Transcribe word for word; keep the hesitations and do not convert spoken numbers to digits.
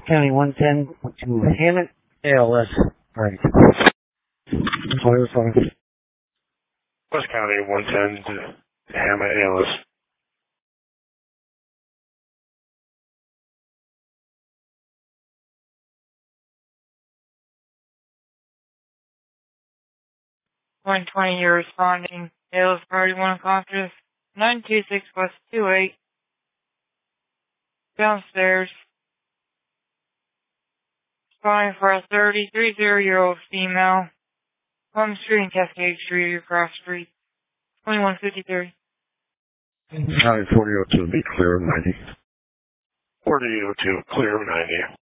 County one ten to Hammett, A L S. Right. Employer phone. West County one ten to Hammett, A L S. one twenty, you're responding. A L S Party one Conscious, nine two six West two eight. Downstairs. Responding for a thirty, thirty-year-old female. Plum Street and Cascade Street, across street. twenty-one fifty-three. County forty oh two, be clear of ninety. forty oh two, clear of ninety.